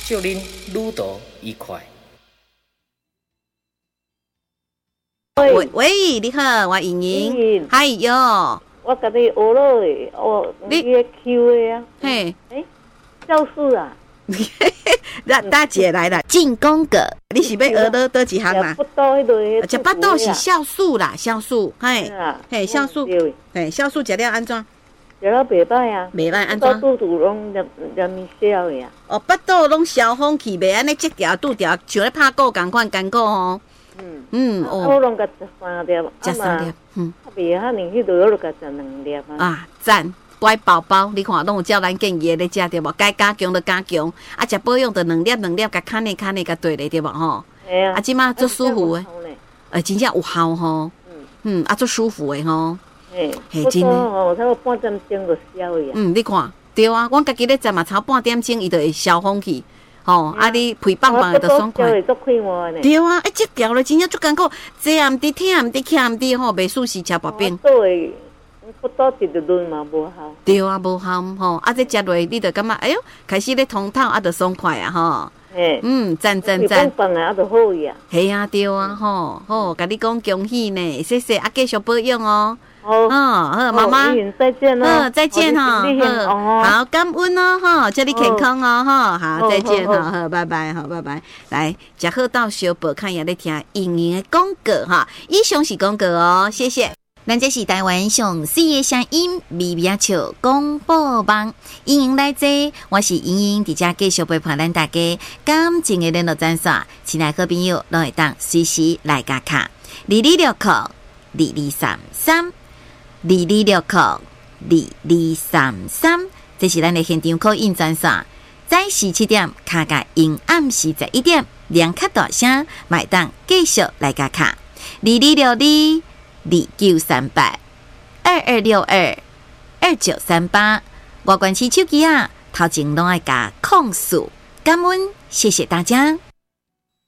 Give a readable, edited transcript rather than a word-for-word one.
祝您旅途愉快。 喂，你好，我莹莹，嗨哟， 我甲你学了诶，你个 Q 的啊， 嘿， 教师啊， 大姐来了，进宫格，你是要学了多几行啦？ 不到迄个， 食巴肚是酵素啦，酵素，嘿，嘿，酵素，嘿，酵素食了安怎？ 食了袂歹啊， 袂歹安怎？ 肚拢黏咪消的啊。 哦，巴肚拢消风气，袂安尼折条肚条，像咧拍鼓共款艰苦吼。 我拢甲食3粒， 食3粒， 袂遐尼，迄度我就甲食2粒啊。 啊，赞！乖宝宝，你看，拢有照咱建议咧食对无？该加强就加强，啊，食保养就2粒，甲砍咧，甲对咧对无吼？ 嘿啊， 即马做舒服诶，真正有效吼。啊，做舒服诶吼。 嘿， 真诶。 哦，差不多半点钟就消去啊。 你看，对啊，阮家己咧食嘛，差半点钟，伊就会消风气。吼，啊，你屁棒棒的就爽快。对啊，折条了，真正足艰苦，坐也毋得，听也毋得，徛毋得吼，袂舒适吃薄饼。 不倒一直轮嘛无效。 对啊，无效吼，啊，这食落你就感觉，哎哟，开始咧通透，啊，就爽快啊吼。赞。 棒棒啊，就好呀。 系啊，对啊，吼，好，甲你讲恭喜呢，谢谢，啊，继续保养哦。 好， 妈妈， 再见哦。 再见哈，好，感恩哦，哈，祝你健康哦，哈，好，再见，好，拜拜，好，拜拜。来，食好到小宝看也咧听莹莹的广告哈，以上是广告哦，谢谢。咱这是台湾上水的声音，微微笑广播网，莹莹来坐，我是莹莹，伫遮继续陪伴咱大家感情的联络专线，亲爱好朋友，拢会当随时来加卡22602233。22602233，这是咱的现场call in专线。早时7点，卡甲因暗时11点，两卡大声，买当继续来加卡。2262-2262-2262-2938，外关市手机啊，头前拢爱加控诉，感恩，谢谢大家。